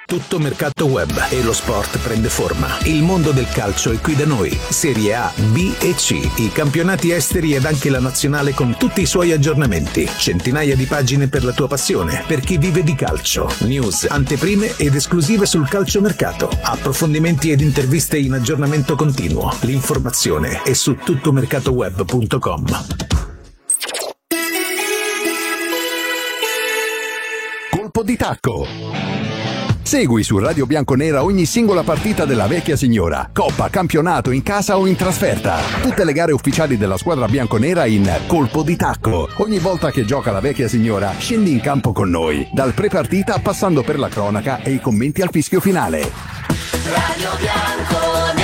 Tutto mercato web e lo sport prende forma. Il mondo del calcio è qui da noi. Serie A, B e C, i campionati esteri ed anche la nazionale con tutti i suoi aggiornamenti. Centinaia di pagine per la tua passione, per chi vive di calcio. News, anteprime ed esclusive sul calciomercato. Approfondimenti ed interviste in aggiornamento continuo. L'informazione è su tuttomercatoweb.com. Colpo di tacco. Segui su Radio Bianconera ogni singola partita della vecchia signora, coppa, campionato, in casa o in trasferta. Tutte le gare ufficiali della squadra bianconera in Colpo di tacco. Ogni volta che gioca la vecchia signora, scendi in campo con noi, dal pre-partita passando per la cronaca e i commenti al fischio finale. Radio Bianconera.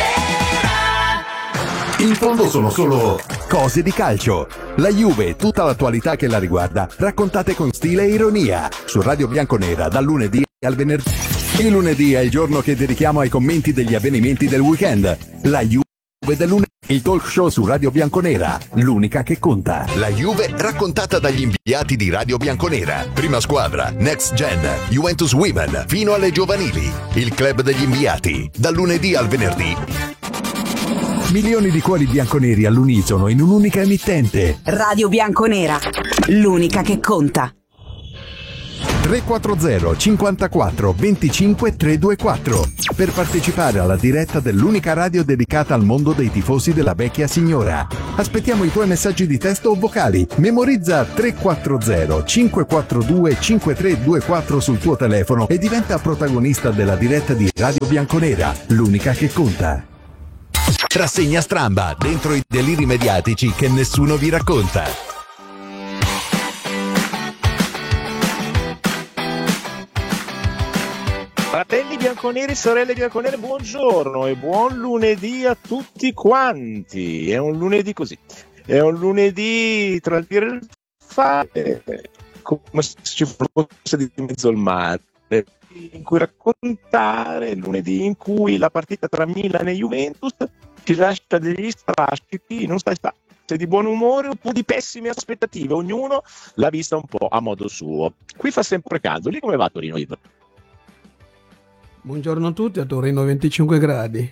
In fondo sono solo cose di calcio. La Juve e tutta l'attualità che la riguarda, raccontate con stile e ironia, su Radio Bianconera dal lunedì al venerdì. Il lunedì è il giorno che dedichiamo ai commenti degli avvenimenti del weekend. La Juve del lunedì, il talk show su Radio Bianconera, l'unica che conta. La Juve raccontata dagli inviati di Radio Bianconera. Prima squadra, Next Gen, Juventus Women, fino alle giovanili. Il club degli inviati, dal lunedì al venerdì. Milioni di cuori bianconeri all'unisono in un'unica emittente. Radio Bianconera, l'unica che conta. 340 54 25 324 per partecipare alla diretta dell'unica radio dedicata al mondo dei tifosi della vecchia signora. Aspettiamo i tuoi messaggi di testo o vocali. Memorizza 340 542 5324 sul tuo telefono e diventa protagonista della diretta di Radio Bianconera, l'unica che conta. Rassegna stramba dentro i deliri mediatici che nessuno vi racconta. Fratelli bianconeri, sorelle bianconere, buongiorno e buon lunedì a tutti quanti. È un lunedì così, è un lunedì tra il dire e il fare, come se ci fosse di mezzo il mare, in cui raccontare, lunedì in cui la partita tra Milan e Juventus ci lascia degli strascichi, non sai se di buon umore oppure di pessime aspettative, ognuno l'ha vista un po' a modo suo. Qui fa sempre caldo, lì come va a Torino? Buongiorno a tutti, a Torino 25 gradi.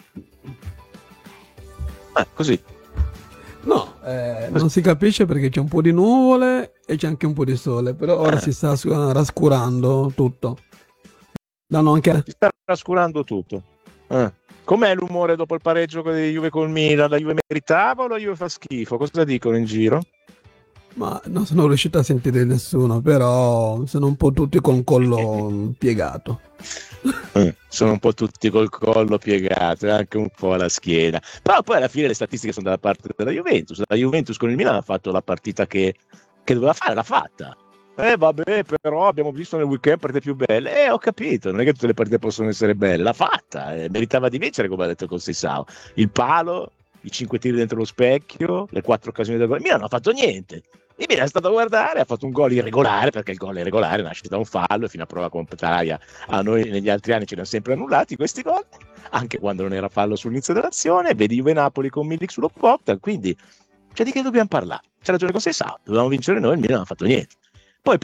Così? No, non si capisce perché c'è un po' di nuvole e c'è anche un po' di sole, però ora si sta rascurando tutto. Si sta rascurando tutto. Com'è l'umore dopo il pareggio di Juve col Milan? La Juve meritava o la Juve fa schifo? Cosa dicono in giro? Ma non sono riuscito a sentire nessuno, però sono un po' tutti con il collo piegato. Sono un po' tutti col collo piegato e anche un po' alla schiena. Però poi alla fine le statistiche sono dalla parte della Juventus. La Juventus con il Milan ha fatto la partita che doveva fare, l'ha fatta. Vabbè, però abbiamo visto nel weekend partite più belle. Ho capito, non è che tutte le partite possono essere belle. L'ha fatta, meritava di vincere, come ha detto Conceição. Il palo, i 5 tiri dentro lo specchio, le 4 occasioni del gol. Il Milan non ha fatto niente. Il Milan è stato a guardare, ha fatto un gol irregolare, perché il gol è regolare, nasce da un fallo e fino a prova contraria a noi negli altri anni ce li hanno sempre annullati questi gol, anche quando non era fallo sull'inizio dell'azione. Vedi Juve Napoli con Milik sullo Bogdan, quindi di che dobbiamo parlare? C'è ragione con Conceição, dovevamo vincere noi, il Milan non ha fatto niente. Poi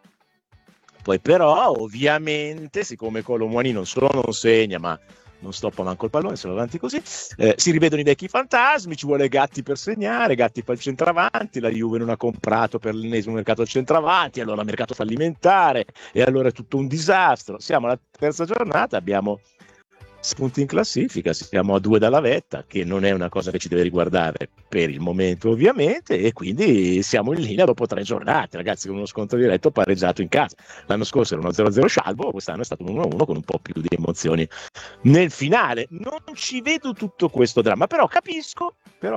però ovviamente, siccome Colomwani non solo non segna, ma non stoppa manco il pallone, sono avanti così, si rivedono i vecchi fantasmi, ci vuole Gatti per segnare, Gatti fa il centravanti, la Juve non ha comprato per l'ennesimo mercato al centravanti, allora mercato fallimentare e allora è tutto un disastro. Siamo alla terza giornata, abbiamo 6 punti in classifica, siamo a 2 dalla vetta, che non è una cosa che ci deve riguardare per il momento ovviamente, e quindi siamo in linea dopo 3 giornate, ragazzi, con uno scontro diretto pareggiato in casa. L'anno scorso era uno 0-0 scialbo, quest'anno è stato un 1-1 con un po' più di emozioni nel finale. Non ci vedo tutto questo dramma, però capisco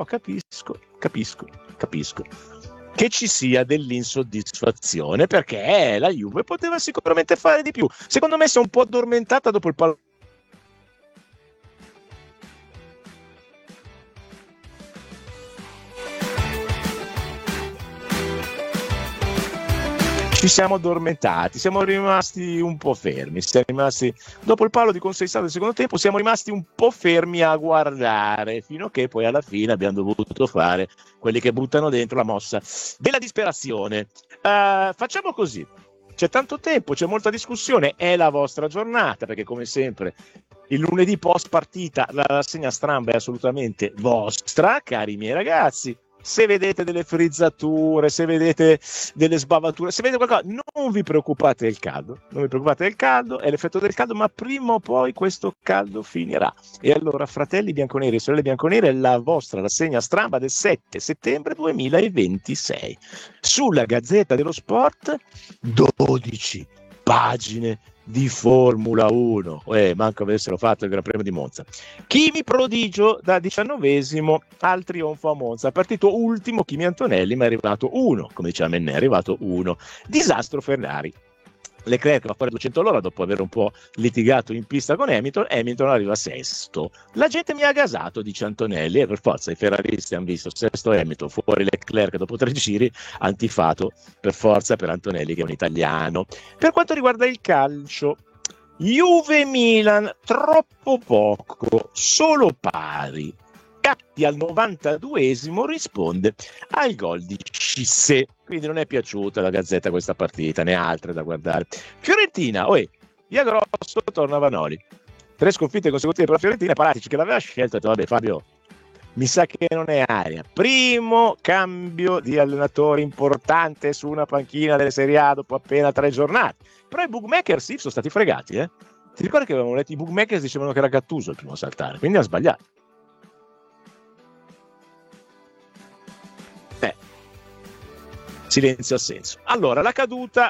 che ci sia dell'insoddisfazione, perché la Juve poteva sicuramente fare di più. Secondo me si è un po' addormentata dopo il pallone. Ci siamo addormentati, siamo rimasti un po' fermi, dopo il palo di Conceição del secondo tempo siamo rimasti un po' fermi a guardare, fino a che poi alla fine abbiamo dovuto fare quelli che buttano dentro la mossa della disperazione. Facciamo così, c'è tanto tempo, c'è molta discussione, è la vostra giornata, perché come sempre il lunedì post partita la rassegna stramba è assolutamente vostra, cari miei ragazzi. Se vedete delle frizzature, se vedete delle sbavature, se vedete qualcosa, non vi preoccupate del caldo, non vi preoccupate del caldo, è l'effetto del caldo, ma prima o poi questo caldo finirà. E allora, fratelli bianconeri e sorelle bianconere, la vostra rassegna stramba del 7 settembre 2026. Sulla Gazzetta dello Sport, 12 pagine di Formula 1, manco avessero fatto il Gran Premio di Monza. Kimi prodigio da 19esimo al trionfo a Monza, partito ultimo Kimi Antonelli, ma è arrivato uno, come diceva Mennè, è arrivato uno. Disastro Ferrari. Leclerc va fuori 200 all'ora dopo aver un po' litigato in pista con Hamilton arriva sesto. La gente mi ha gasato, dice Antonelli, e per forza i ferraristi hanno visto sesto Hamilton, fuori Leclerc dopo 3 giri, hanno tifato per forza per Antonelli che è un italiano. Per quanto riguarda il calcio, Juve-Milan troppo poco, solo pari. Gatti al 92esimo risponde al gol di Cissé, quindi non è piaciuta la Gazzetta questa partita, ne ha altre da guardare. Fiorentina, via Grosso, torna Vanoli, 3 sconfitte consecutive per la Fiorentina. Paratici che l'aveva scelto ha detto vabbè Fabio, mi sa che non è aria, primo cambio di allenatore importante su una panchina delle Serie A dopo appena 3 giornate, però i bookmaker sì sono stati fregati, ti ricordi che avevamo letto i bookmakers dicevano che era Gattuso il primo a saltare, quindi ha sbagliato. Silenzio assenso. Allora, la caduta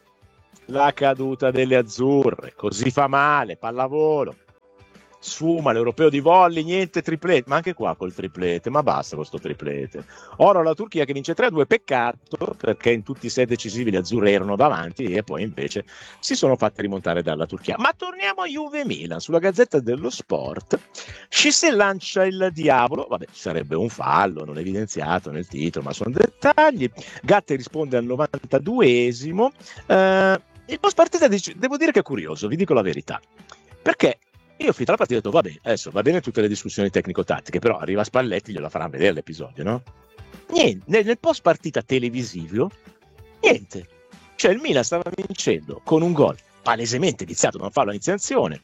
delle azzurre, così fa male, pallavolo, sfuma l'europeo di volley, niente triplete, ma anche qua col triplete, ma basta con sto triplete. Ora la Turchia che vince 3-2, peccato perché in tutti i set decisivi le azzurre erano davanti e poi invece si sono fatte rimontare dalla Turchia. Ma torniamo a Juve-Milan, sulla Gazzetta dello Sport, Cissé lancia il diavolo, vabbè ci sarebbe un fallo, non evidenziato nel titolo, ma sono dettagli. Gatti risponde al 92esimo, il post partita devo dire che è curioso, vi dico la verità, perché io finita la partita ho detto vabbè, adesso va bene tutte le discussioni tecnico-tattiche, però arriva Spalletti, gliela faranno vedere l'episodio, no? Niente, nel post partita televisivo, niente. Cioè il Milan stava vincendo con un gol palesemente viziato da un fallo all'iniziazione,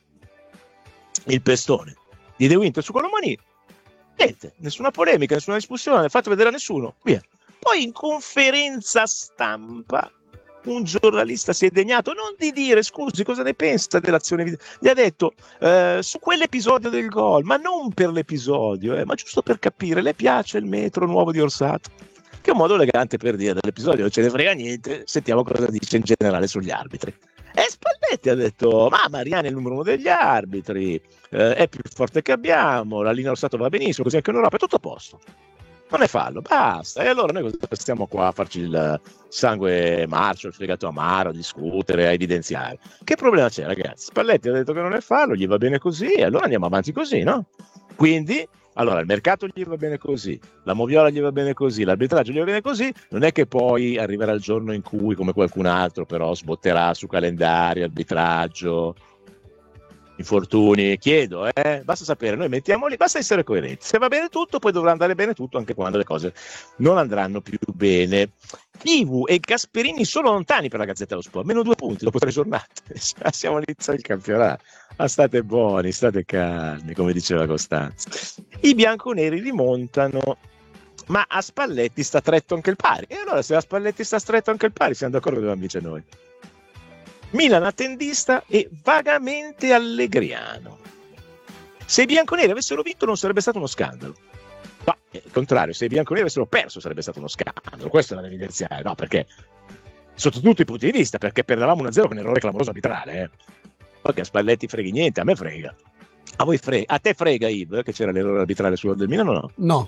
il pestone di De Winter su Colomani, niente, nessuna polemica, nessuna discussione, non l'ha fatto vedere a nessuno, via. Poi in conferenza stampa un giornalista si è degnato non di dire scusi cosa ne pensa dell'azione video, gli ha detto su quell'episodio del gol, ma non per l'episodio, ma giusto per capire, le piace il metro nuovo di Orsato, che è un modo elegante per dire dell'episodio non ce ne frega niente, sentiamo cosa dice in generale sugli arbitri. E Spalletti ha detto ma Mariani è il numero 1 degli arbitri, è più forte che abbiamo, la linea Orsato va benissimo, così anche in Europa è tutto a posto, non è fallo, basta. E allora noi stiamo qua a farci il sangue marcio, il fegato amaro, a discutere, a evidenziare? Che problema c'è, ragazzi? Spalletti ha detto che non è fallo, gli va bene così, e allora andiamo avanti così, no? Quindi, allora, il mercato gli va bene così, la moviola gli va bene così, l'arbitraggio gli va bene così, non è che poi arriverà il giorno in cui, come qualcun altro, però sbotterà su calendario, arbitraggio, infortuni, chiedo, basta sapere, noi mettiamoli, basta essere coerenti, se va bene tutto poi dovrà andare bene tutto anche quando le cose non andranno più bene. Kivu e Gasperini sono lontani per la Gazzetta dello Sport, meno 2 punti dopo 3 giornate, siamo all'inizio del campionato, ma state buoni, state calmi, come diceva Costanzo. I bianconeri rimontano, ma a Spalletti sta stretto anche il pari, e allora se a Spalletti sta stretto anche il pari siamo d'accordo che dobbiamo vincere noi. Milan attendista e vagamente allegriano. Se i bianconeri avessero vinto non sarebbe stato uno scandalo. No, al contrario, se i bianconeri avessero perso sarebbe stato uno scandalo. Questo è da evidenziare, no? Perché sotto tutti i punti di vista, perché perdevamo 1-0 con un errore clamoroso arbitrale. Perché a Spalletti freghi niente, a me frega. A voi frega, a te frega Yves che c'era l'errore arbitrale sul del Milan o no?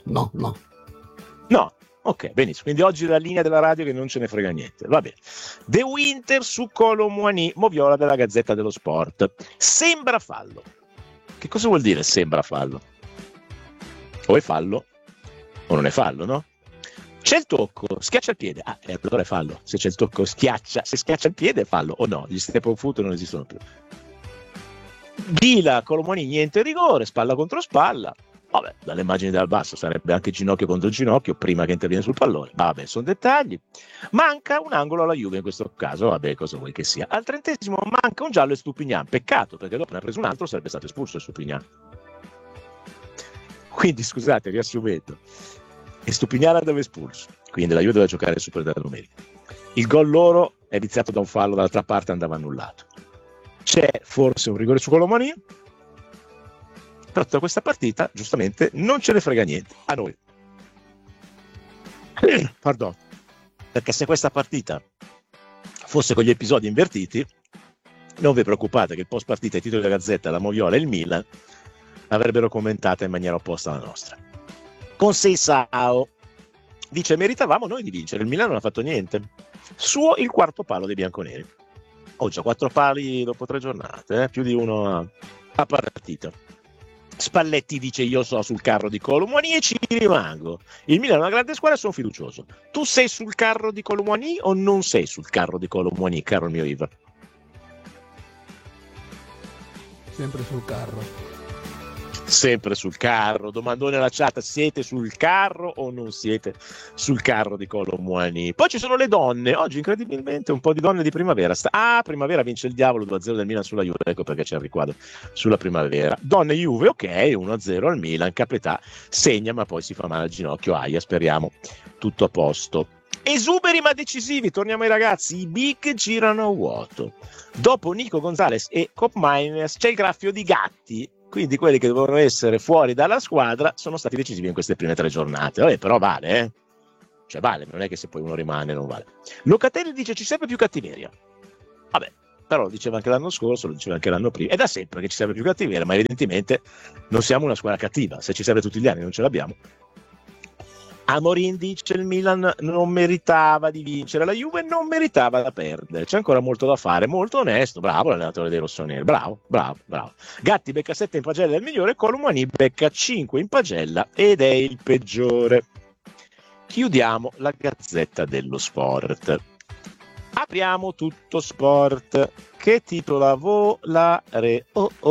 No. Ok, benissimo. Quindi oggi la linea della radio che non ce ne frega niente. Va bene. De Winter su Colomani, moviola della Gazzetta dello Sport. Sembra fallo. Che cosa vuol dire sembra fallo? O è fallo o non è fallo, no? C'è il tocco, schiaccia il piede. E allora è fallo. Se c'è il tocco, schiaccia. Se schiaccia il piede è fallo o no? Gli step of foot non esistono più. Bila, Colomani, niente rigore, spalla contro spalla. Vabbè, dalle immagini dal basso sarebbe anche ginocchio contro ginocchio prima che interviene sul pallone. Vabbè, sono dettagli. Manca un angolo alla Juve in questo caso, vabbè, cosa vuoi che sia. Al 30° manca un giallo e Stupignan. Peccato, perché dopo ne ha preso un altro, sarebbe stato espulso Stupignan. Quindi, scusate, riassumendo. E Stupignan dove espulso. Quindi la Juve doveva giocare super della numerica. Il gol loro è iniziato da un fallo, dall'altra parte andava annullato. C'è forse un rigore su Colomani, però tutta questa partita giustamente non ce ne frega niente a noi. Pardon. Perché se questa partita fosse con gli episodi invertiti, non vi preoccupate che il post partita, i titoli della Gazzetta, la Moviola e il Milan l'avrebbero commentata in maniera opposta alla nostra. Con Seisao dice: meritavamo noi di vincere, il Milan non ha fatto niente. Suo il quarto palo dei bianconeri. Ho già 4 pali dopo 3 giornate, più di uno a partita. Spalletti dice: io so sul carro di Colomoni e ci rimango. Il Milan è una grande squadra e sono fiducioso. Tu sei sul carro di Colomoni o non sei sul carro di Colomoni, caro il mio Iva? Sempre sul carro. Sempre sul carro. Domandone alla chat: siete sul carro o non siete sul carro di Colomoni? Poi ci sono le donne. Oggi incredibilmente un po' di donne di Primavera. Primavera vince il diavolo 2-0 del Milan sulla Juve. Ecco perché c'è il riquadro sulla Primavera. Donne Juve, ok, 1-0 al Milan. Capetà segna ma poi si fa male al ginocchio. Aia, speriamo tutto a posto. Esuberi ma decisivi, torniamo ai ragazzi, i big girano a vuoto. Dopo Nico Gonzalez e Cop Miners c'è il graffio di Gatti. Quindi quelli che dovevano essere fuori dalla squadra sono stati decisivi in queste prime 3 giornate. Vabbè, però vale, eh? Cioè vale, non è che se poi uno rimane non vale. Locatelli dice: ci serve più cattiveria. Vabbè, però lo diceva anche l'anno scorso, lo diceva anche l'anno prima. È da sempre che ci serve più cattiveria, ma evidentemente non siamo una squadra cattiva. Se ci serve tutti gli anni non ce l'abbiamo. Amorin dice: il Milan non meritava di vincere, la Juve non meritava da perdere. C'è ancora molto da fare, molto onesto, bravo l'allenatore dei rossoneri, bravo. Gatti becca 7 in pagella, è il migliore. Colomani becca 5 in pagella ed è il peggiore. Chiudiamo la Gazzetta dello Sport. Apriamo Tutto Sport che titola Volare.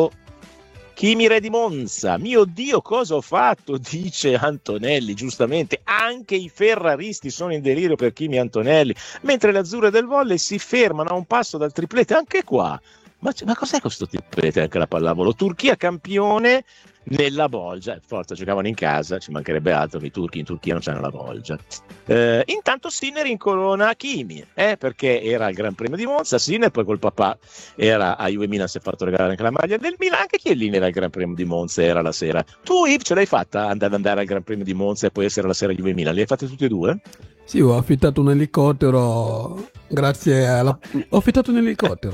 Kimi re di Monza, mio Dio cosa ho fatto, dice Antonelli, giustamente, anche i ferraristi sono in delirio per Kimi Antonelli, mentre le azzurre del volley si fermano a un passo dal triplete, anche qua, ma cos'è questo triplete anche la pallavolo? Turchia campione nella bolgia, forza, giocavano in casa, ci mancherebbe altro che i turchi in Turchia non c'hanno la bolgia. Intanto Sinner incorona Kimi, perché era al Gran Premio di Monza, Sinner poi col papà era a Juve Milan, si è fatto regalare anche la maglia del Milan, anche Chiellini era al Gran Premio di Monza, era la sera. Tu Yves ce l'hai fatta andare al Gran Premio di Monza e poi essere la sera a Juve Milan, li hai fatte tutte e due? Sì, ho affittato un elicottero grazie alla... Ho affittato un elicottero.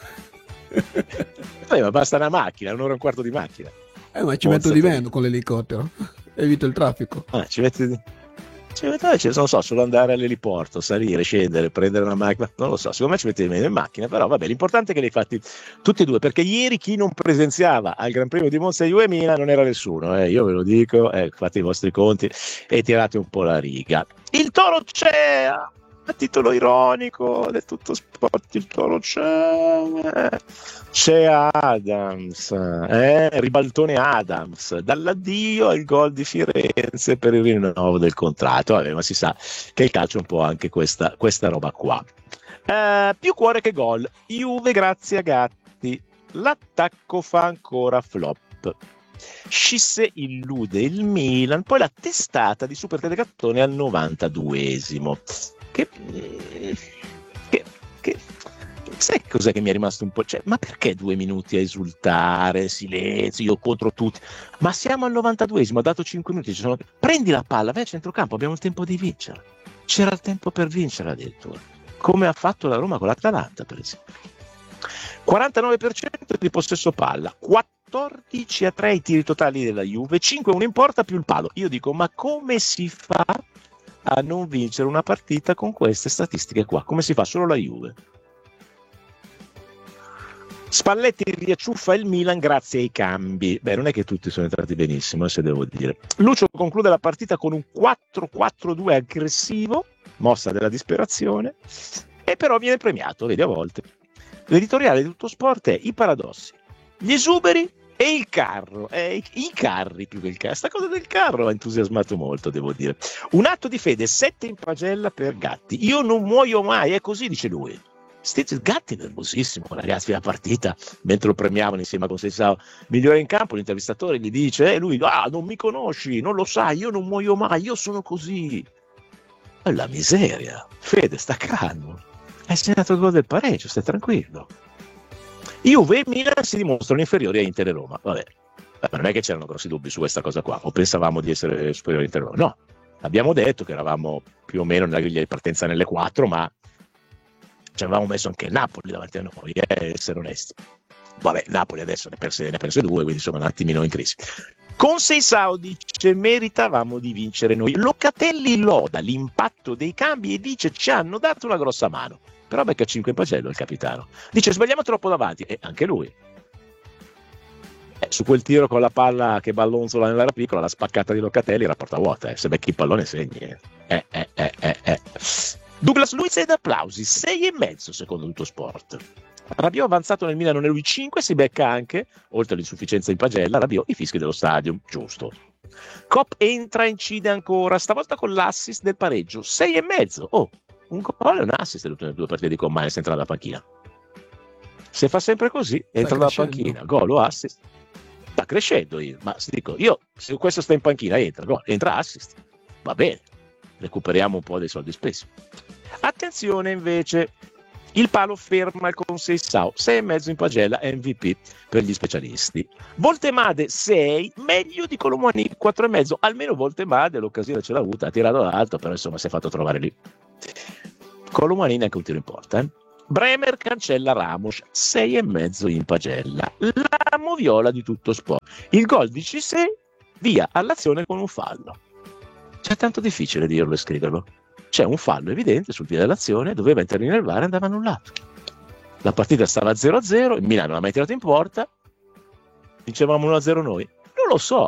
Ma basta una macchina, 1 ora e un quarto di macchina. Ma ci metto di meno con l'elicottero, evito il traffico. Ci metti, non so, solo andare all'eliporto, salire, scendere, prendere una macchina, non lo so, secondo me ci metti di meno in macchina, però vabbè, l'importante è che li hai fatti tutti e due, perché ieri chi non presenziava al Gran Premio di Monza e Juve Milan non era nessuno, io ve lo dico, fate i vostri conti e tirate un po' la riga. Il Toro c'è! A titolo ironico del Tutto Sport, il Toro c'è Adams, ribaltone Adams, dall'addio al gol di Firenze per il rinnovo del contratto. Vabbè, ma si sa che il calcio è un po' anche questa roba qua. Più cuore che gol, Juve grazie a Gatti, l'attacco fa ancora flop. Scisse illude il Milan, poi la testata di Super Telegattone al 92esimo. Che sai cos'è che mi è rimasto un po'? Cioè, ma perché 2 minuti a esultare, silenzio, io contro tutti? Ma siamo al 92esimo, ha dato 5 minuti, prendi la palla, vai a centrocampo, abbiamo il tempo di vincere. C'era il tempo per vincere addirittura, come ha fatto la Roma con l'Atalanta, per esempio. 49% di possesso palla, 14-3 i tiri totali della Juve, 5-1 in porta più il palo. Io dico, ma come si fa a non vincere una partita con queste statistiche qua? Come si fa? Solo la Juve. Spalletti riacciuffa il Milan grazie ai cambi. Beh, non è che tutti sono entrati benissimo, se devo dire. Lucio conclude la partita con un 4-4-2 aggressivo, mossa della disperazione, e però viene premiato, vedi, a volte. L'editoriale di Tutto Sport è i paradossi, gli esuberi E il carro, i carri più che il carro, sta cosa del carro ha entusiasmato molto, devo dire. Un atto di fede, 7 in pagella per Gatti. Io non muoio mai, è così, dice lui. Gatti nervosissimo, ragazzi, la partita, mentre lo premiavano insieme a Conceição, migliore in campo, l'intervistatore gli dice, e lui, non mi conosci, non lo sai, io non muoio mai, io sono così. La miseria, Fede, sta calmo, hai segnato il gol del pareggio, stai tranquillo. Juve e Milan si dimostrano inferiori a Inter e Roma, vabbè, non è che c'erano grossi dubbi su questa cosa qua, o pensavamo di essere superiori a Inter e Roma, no, abbiamo detto che eravamo più o meno nella griglia di partenza nelle 4, ma ci avevamo messo anche il Napoli davanti a noi, essere onesti. Vabbè, Napoli adesso ne perse 2, quindi insomma un attimino in crisi. Conceição dice meritavamo di vincere noi. Locatelli loda l'impatto dei cambi e dice ci hanno dato una grossa mano, però becca 5 in pagello il capitano. Dice sbagliamo troppo davanti, e anche lui. Su quel tiro con la palla che ballonzola nell'area piccola, la spaccata di Locatelli era porta vuota, se becchi il pallone segni. Douglas Luiz ed applausi, 6,5 secondo Tuttosport. Rabiot avanzato nel Milano nel 5 si becca anche, oltre all'insufficienza in pagella, Rabiot i fischi dello stadio, giusto. Cop entra, incide ancora, stavolta con l'assist del pareggio, 6,5. Un gol e un assist nelle ultime 2 partite di Commane se entra dalla panchina. Se fa sempre così, entra dalla panchina, gol o assist. Sta crescendo ma dico, io se questo sta in panchina entra, gol, entra assist, va bene, recuperiamo un po' dei soldi spesi. Attenzione invece, il palo ferma il Conceição, 6,5 in pagella, MVP per gli specialisti. Voltemade 6, meglio di Colomani 4,5, almeno Voltemade l'occasione ce l'ha avuta, ha tirato l'alto, però insomma si è fatto trovare lì. Colomani neanche un tiro in porta. Bremer cancella Ramos, 6,5 in pagella. La moviola di Tuttosport. Il gol di Cissé, via all'azione con un fallo. C'è tanto difficile dirlo e scriverlo. C'è un fallo evidente sul via dell'azione, doveva intervenire il VAR e andava annullato. La partita stava 0-0, il Milano non ha mai tirato in porta, vincevamo 1-0 noi. Non lo so,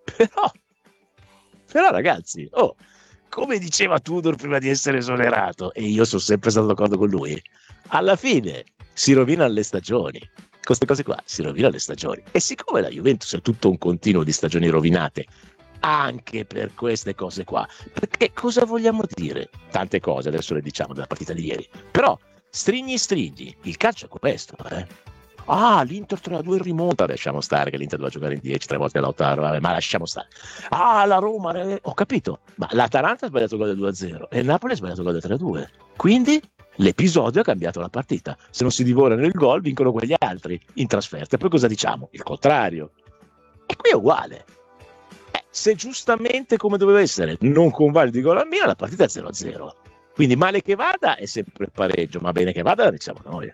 però ragazzi, come diceva Tudor prima di essere esonerato, e io sono sempre stato d'accordo con lui, alla fine si rovinano le stagioni. Con queste cose qua si rovinano le stagioni. E siccome la Juventus è tutto un continuo di stagioni rovinate, anche per queste cose qua, perché cosa vogliamo dire? Tante cose, adesso le diciamo della partita di ieri, però stringi, il calcio è questo, l'Inter 3-2 in rimonta, lasciamo stare che l'Inter doveva giocare in 10 3 volte a Lautaro, ma lasciamo stare. La Roma, ho capito, ma l'Atalanta ha sbagliato il gol del 2-0 e il Napoli ha sbagliato il gol del 3-2, quindi l'episodio ha cambiato la partita. Se non si divorano il gol vincono quegli altri in trasferta, poi cosa diciamo? Il contrario. E qui è uguale. Se giustamente come doveva essere non convalidi gol al Milan, la partita è 0-0, quindi male che vada è sempre pareggio, ma bene che vada la diciamo noi.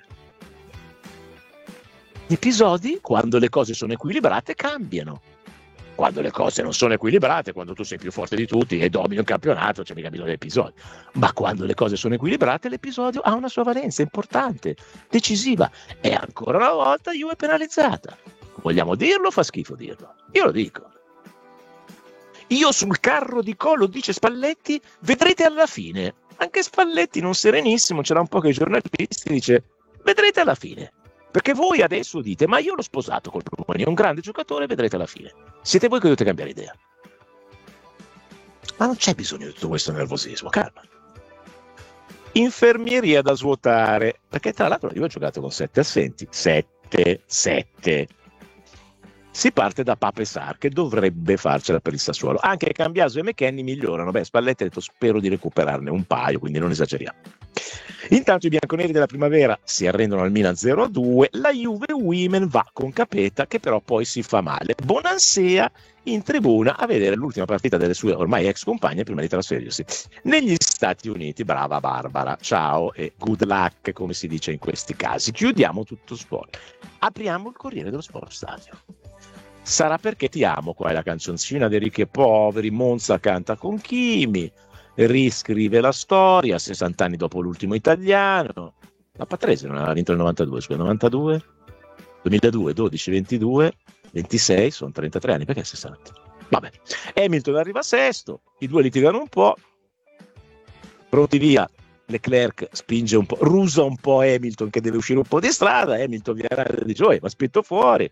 Gli episodi, quando le cose sono equilibrate, cambiano. Quando le cose non sono equilibrate, quando tu sei più forte di tutti e domini un campionato, c'è mica bisogno di episodi. Ma quando le cose sono equilibrate, l'episodio ha una sua valenza importante, decisiva, e ancora una volta Juve è penalizzata. Vogliamo dirlo o fa schifo dirlo? Io lo dico. Io sul carro di Collo, dice Spalletti, vedrete alla fine. Anche Spalletti, non serenissimo, c'era un po' che i giornalisti, dice, vedrete alla fine. Perché voi adesso dite, ma io l'ho sposato col Romani, è un grande giocatore, vedrete alla fine. Siete voi che dovete cambiare idea. Ma non c'è bisogno di tutto questo nervosismo, calma. Infermieria da svuotare, perché tra l'altro io ho giocato con 7 assenti. 7. Si parte da Pape Sarr, che dovrebbe farcela per il Sassuolo. Anche Cambiaso e McKennie migliorano. Spalletti ha detto spero di recuperarne un paio, quindi non esageriamo. Intanto i bianconeri della primavera si arrendono al Milan 0-2. La Juve Women va con Capeta, che però poi si fa male. Bonansea in tribuna a vedere l'ultima partita delle sue ormai ex compagne prima di trasferirsi negli Stati Uniti. Brava Barbara, ciao e good luck, come si dice in questi casi. Chiudiamo tutto sport. Apriamo il Corriere dello Sport Stadio. Sarà perché ti amo, qua è la canzoncina dei ricchi e poveri, Monza canta con Kimi, riscrive la storia 60 anni dopo l'ultimo italiano. La Patrese non aveva vinto il 92, scusa, 92, 2002, 12, 22, 26, sono 33 anni, perché 60? Vabbè, Hamilton arriva sesto, i due litigano un po', pronti via, Leclerc spinge un po', rusa un po' Hamilton che deve uscire un po' di strada, Hamilton viene e dice, ma spinto fuori.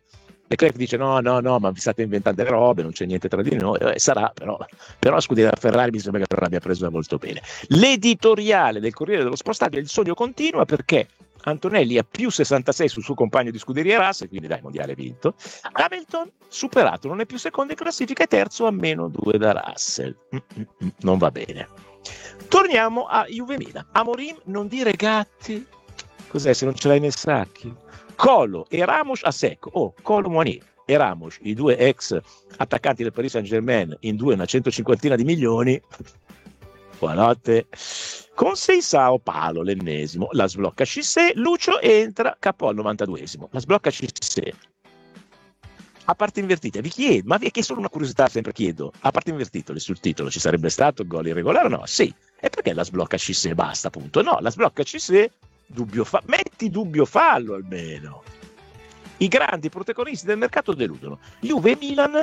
Leclerc dice no, ma vi state inventando le robe, non c'è niente tra di noi, sarà, però la scuderia Ferrari mi sembra che l'abbia presa molto bene. L'editoriale del Corriere dello Sport Stadio, il sogno continua, perché Antonelli ha più 66 sul suo compagno di scuderia Russell, quindi dai, mondiale vinto. Hamilton superato, non è più secondo in classifica, è terzo a -2 da Russell. Non va bene. Torniamo a Juve Milan. Amorim, non dire Gatti, cos'è se non ce l'hai nei sacchi? Colo e Ramos a secco. Colo, Moani e Ramos, i due ex attaccanti del Paris Saint-Germain, in due una 150 di milioni. Buonanotte. Con Seisao palo, l'ennesimo, la sblocca Cissé, Lucio entra, capo al 92esimo, la sblocca Cissé. A parte invertite, vi chiedo, ma è che solo una curiosità, sempre chiedo, a parte invertito sul titolo ci sarebbe stato il gol irregolare o no? Sì, e perché la sblocca Cissé basta, appunto? No, la sblocca Cissé, metti dubbio fallo almeno. I grandi protagonisti del mercato deludono. Juve e Milan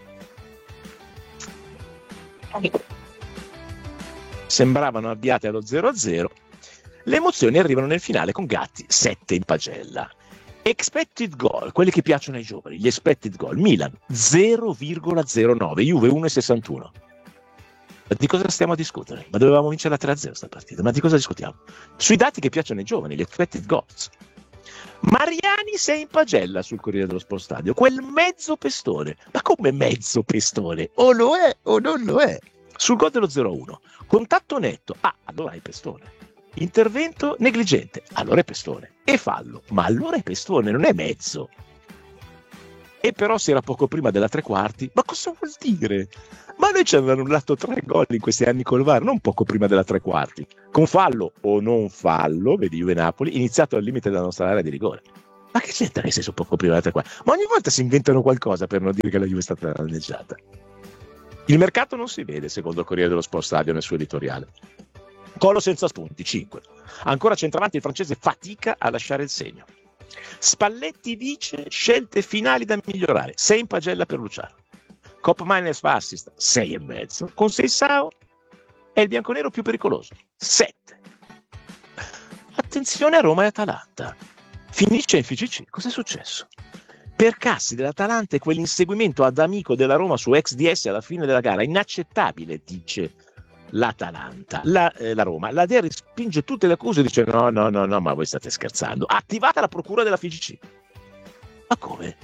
sembravano avviate allo 0-0. Le emozioni arrivano nel finale con Gatti 7 in pagella. Expected goal, quelli che piacciono ai giovani, gli expected goal. Milan 0,09, Juve 1,61. Ma di cosa stiamo a discutere? Ma dovevamo vincere la 3-0 sta partita, ma di cosa discutiamo? Sui dati che piacciono ai giovani, gli expected goals. Mariani 6 in pagella sul Corriere dello Sport Stadio, quel mezzo pestone. Ma come mezzo pestone? O lo è o non lo è. Sul gol dello 0-1, contatto netto, allora è pestone. Intervento negligente, allora è pestone. E fallo, ma allora è pestone, non è mezzo. E però si era poco prima della 3/4, ma cosa vuol dire? Ma noi ci hanno annullato 3 gol in questi anni col VAR, non poco prima della 3/4. Con fallo o non fallo, vedi Juve Napoli, iniziato al limite della nostra area di rigore. Ma che c'entra che sei su poco prima della 3/4? Ma ogni volta si inventano qualcosa per non dire che la Juve è stata danneggiata. Il mercato non si vede, secondo il Corriere dello Sport Stadio nel suo editoriale. Colo senza spunti, 5. Ancora centravanti il francese fatica a lasciare il segno. Spalletti dice scelte finali da migliorare, 6 in pagella per Luciano. Cop Miners fa assist, 6,5. Con Seisao è il bianconero più pericoloso, 7. Attenzione a Roma e Atalanta. Finisce in FCC, cos'è successo? Percassi dell'Atalanta e quell'inseguimento ad amico della Roma su XDS alla fine della gara, inaccettabile, dice l'Atalanta. La Roma, la DER spinge tutte le accuse e dice no, ma voi state scherzando. Attivata la procura della FIGC. Ma come?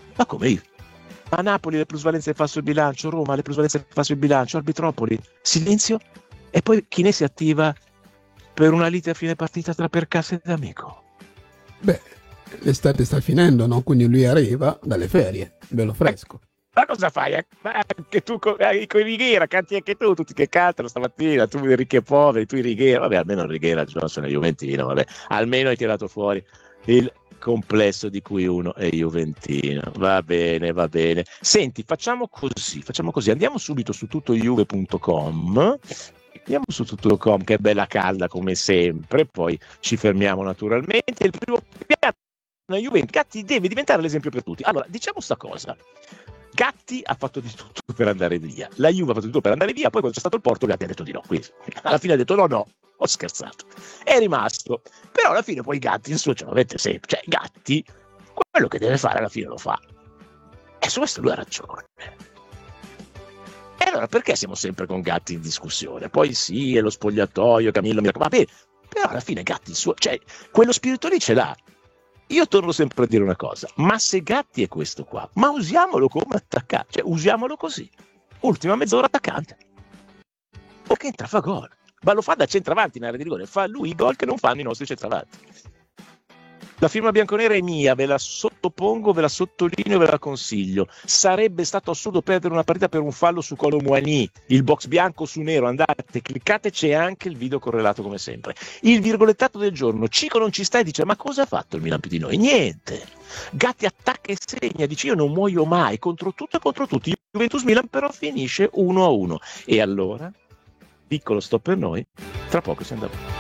A Napoli le plusvalenze del falso bilancio, Roma le plusvalenze del falso bilancio, Arbitropoli, silenzio, e poi chi ne si attiva per una lite a fine partita tra Percassi ed amico? Beh, l'estate sta finendo, no? Quindi lui arriva dalle ferie, bello fresco. Ma cosa fai? Ma anche tu con Righiera, canti anche tu, tutti che cantano stamattina, tu ricchi e poveri, tu Righiera, vabbè, almeno Righiera Johnson è juventino, vabbè, almeno hai tirato fuori il complesso di cui uno è juventino. Va bene. Senti, facciamo così, andiamo subito su tuttojuve.com. Andiamo su tutto.com, che è bella calda come sempre, poi ci fermiamo naturalmente. Il primo piano, la Juventus, Gatti deve diventare l'esempio per tutti. Allora, diciamo sta cosa. Gatti ha fatto di tutto per andare via, la Juve ha fatto di tutto per andare via, poi quando c'è stato il Porto Gatti ha detto di no, quindi alla fine ha detto no, ho scherzato, è rimasto, però alla fine poi Gatti il suo ce l'avete sempre, cioè Gatti quello che deve fare alla fine lo fa, e su questo lui ha ragione. E allora perché siamo sempre con Gatti in discussione? Poi sì, è lo spogliatoio, Camillo mi raccomando, però alla fine Gatti il suo, cioè quello spirito lì ce l'ha. Io torno sempre a dire una cosa, ma se Gatti è questo qua, ma usiamolo come attaccante, cioè usiamolo così, ultima mezz'ora attaccante, perché entra fa gol, ma lo fa da centravanti in area di rigore, fa lui i gol che non fanno i nostri centravanti. La firma bianconera è mia, ve la sottopongo, ve la sottolineo, ve la consiglio. Sarebbe stato assurdo perdere una partita per un fallo su Kolo Muani, il box bianco su nero, andate, cliccate, c'è anche il video correlato come sempre. Il virgolettato del giorno, Cico non ci sta e dice ma cosa ha fatto il Milan più di noi? Niente. Gatti attacca e segna, dice io non muoio mai, contro tutto e contro tutti. Juventus Milan però finisce 1-1. E allora, piccolo stop per noi, tra poco si andrà.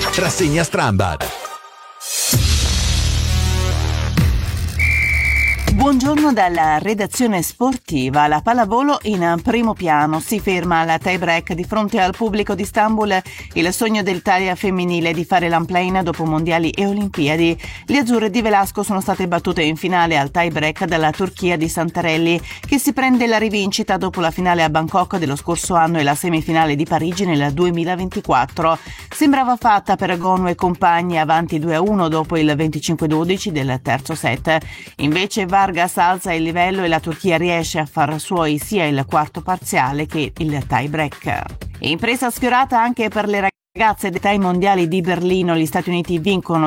Rassegna Strambad. Buongiorno dalla redazione sportiva. La pallavolo in primo piano. Si ferma al tie break di fronte al pubblico di Istanbul il sogno dell'Italia femminile di fare l'unplane dopo mondiali e olimpiadi. Le azzurre di Velasco sono state battute in finale al tie break dalla Turchia di Santarelli, che si prende la rivincita dopo la finale a Bangkok dello scorso anno e la semifinale di Parigi nel 2024. Sembrava fatta per Gonu e compagni, avanti 2-1 dopo il 25-12 del terzo set. Invece Vargas alza il livello e la Turchia riesce a far suoi sia il quarto parziale che il tie break. Impresa sfiorata anche per le ragazze dei mondiali di Berlino. Gli Stati Uniti vincono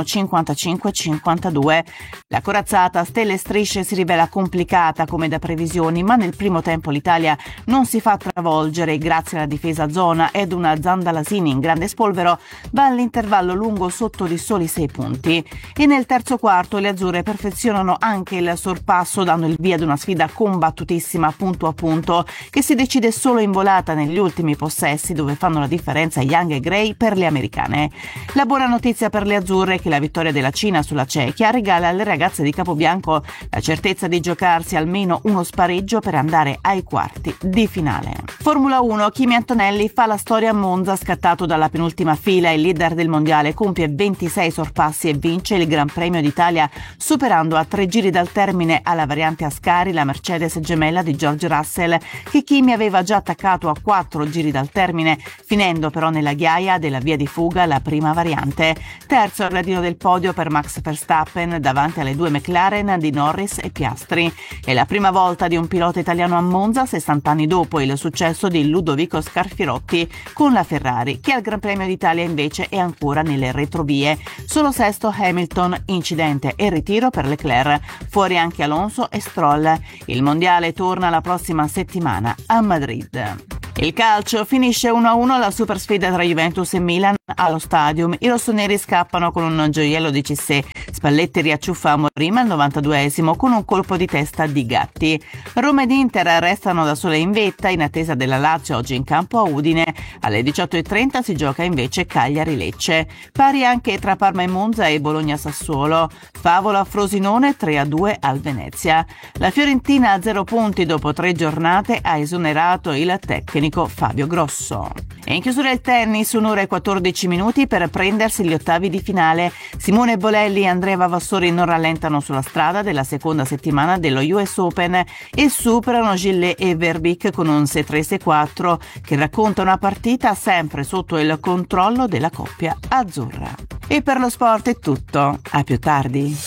55-52. La corazzata stelle e strisce si rivela complicata come da previsioni, ma nel primo tempo l'Italia non si fa travolgere grazie alla difesa a zona ed una Zandalasini in grande spolvero va all'intervallo lungo sotto di soli 6 punti. E nel terzo quarto le azzurre perfezionano anche il sorpasso, dando il via ad una sfida combattutissima punto a punto che si decide solo in volata negli ultimi possessi, dove fanno la differenza Young e Gray per le americane. La buona notizia per le azzurre è che la vittoria della Cina sulla Cechia regala alle ragazze di Capobianco la certezza di giocarsi almeno uno spareggio per andare ai quarti di finale. Formula 1, Kimi Antonelli fa la storia a Monza, scattato dalla penultima fila. Il leader del mondiale compie 26 sorpassi e vince il Gran Premio d'Italia, superando a 3 giri dal termine alla variante Ascari la Mercedes gemella di George Russell, che Kimi aveva già attaccato a 4 giri dal termine, finendo però nella ghiaia della via di fuga la prima variante. Terzo al gradino del podio per Max Verstappen, davanti alle 2 McLaren di Norris e Piastri. È la prima volta di un pilota italiano a Monza, 60 anni dopo il successo di Ludovico Scarfirotti con la Ferrari, che al Gran Premio d'Italia invece è ancora nelle retrovie. Solo sesto Hamilton, incidente e ritiro per Leclerc, fuori anche Alonso e Stroll. Il mondiale torna la prossima settimana a Madrid. Il calcio finisce 1-1 la super sfida tra Juventus e Milan allo Stadium. I rossoneri scappano con un gioiello di Cissé. Spalletti riacciuffa Amorim al 92esimo con un colpo di testa di Gatti. Roma ed Inter restano da sole in vetta in attesa della Lazio oggi in campo a Udine. Alle 18:30 si gioca invece Cagliari-Lecce. Pari anche tra Parma e Monza e Bologna-Sassuolo. Favola Frosinone 3-2 al Venezia. La Fiorentina a 0 punti dopo 3 giornate ha esonerato il tecnico Fabio Grosso. E in chiusura il tennis, un'ora e 14 minuti per prendersi gli ottavi di finale. Simone Bolelli e Andrea Vavassori non rallentano sulla strada della seconda settimana dello US Open e superano Gillet e Verbeek con un 6-3-6-4 che racconta una partita sempre sotto il controllo della coppia azzurra. E per lo sport è tutto. A più tardi.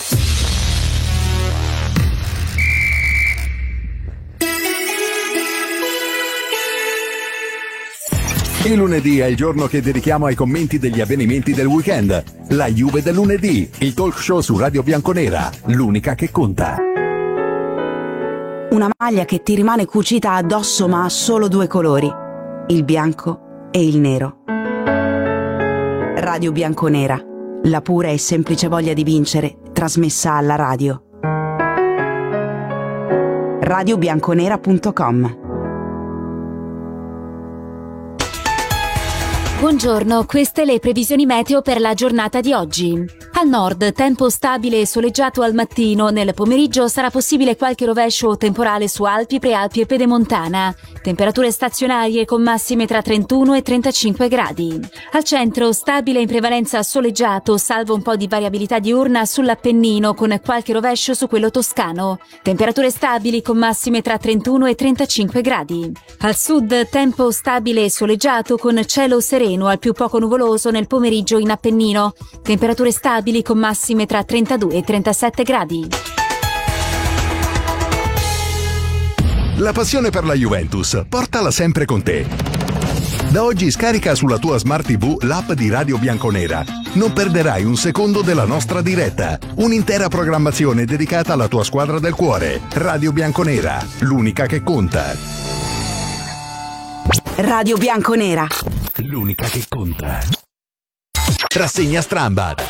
Il lunedì è il giorno che dedichiamo ai commenti degli avvenimenti del weekend. La Juve del lunedì, il talk show su Radio Bianconera, l'unica che conta. Una maglia che ti rimane cucita addosso ma ha solo 2 colori, il bianco e il nero. Radio Bianconera, la pura e semplice voglia di vincere, trasmessa alla radio. radiobianconera.com. Buongiorno, queste le previsioni meteo per la giornata di oggi. Al nord, tempo stabile e soleggiato al mattino. Nel pomeriggio sarà possibile qualche rovescio o temporale su Alpi, Prealpi e Pedemontana. Temperature stazionarie con massime tra 31 e 35 gradi. Al centro, stabile in prevalenza soleggiato, salvo un po' di variabilità diurna sull'Appennino con qualche rovescio su quello toscano. Temperature stabili con massime tra 31 e 35 gradi. Al sud, tempo stabile e soleggiato con cielo sereno al più poco nuvoloso nel pomeriggio in Appennino. Temperature stabili con massime tra 32 e 37 gradi. La passione per la Juventus, portala sempre con te. Da oggi scarica sulla tua Smart TV l'app di Radio Bianconera. Non perderai un secondo della nostra diretta. Un'intera programmazione dedicata alla tua squadra del cuore. Radio Bianconera, l'unica che conta. Radio Bianconera, l'unica che conta. Rassegna Strambad.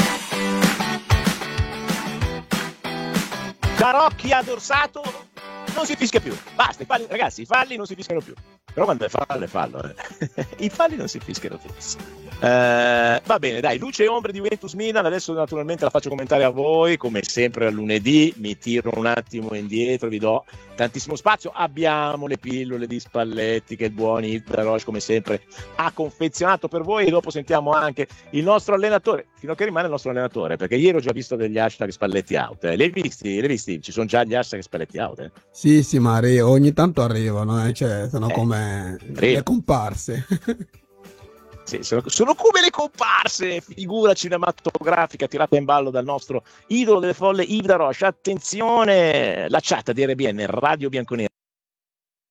Tarocchi ha dorsato non si fischia più. Basta, ragazzi, i falli non si fischiano più. Però quando è fallo. I falli non si fischiano più. Va bene, dai, luce e ombre di Juventus Milan. Adesso naturalmente la faccio commentare a voi, come sempre al lunedì. Mi tiro un attimo indietro, vi do tantissimo spazio. Abbiamo le pillole di Spalletti che il buon Yves Laroche come sempre ha confezionato per voi, e dopo sentiamo anche il nostro allenatore, fino a che rimane il nostro allenatore, perché ieri ho già visto degli hashtag Spalletti out. Li hai visti? Ci sono già gli hashtag Spalletti out. Sì, ma ogni tanto arrivano, cioè sono come le comparse. Sì, sono come le comparse, figura cinematografica tirata in ballo dal nostro idolo delle folle Yves Laroche. Attenzione, la chat di RBN Radio Bianconera